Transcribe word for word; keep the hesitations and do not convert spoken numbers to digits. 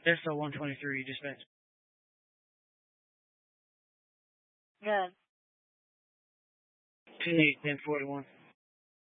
S L one twenty-three, dispatch. Good. ten eight, ten forty-one.